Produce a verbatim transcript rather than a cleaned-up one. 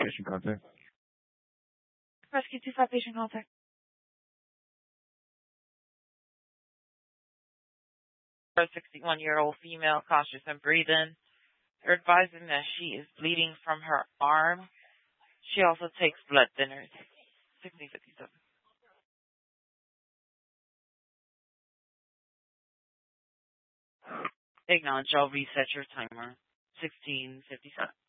patient contact. Rescue two five patient contact. A sixty-one-year-old female, conscious and breathing. They're advising that she is bleeding from her arm. She also takes blood thinners. sixteen fifty-seven. Acknowledge, I'll reset your timer. sixteen fifty-seven.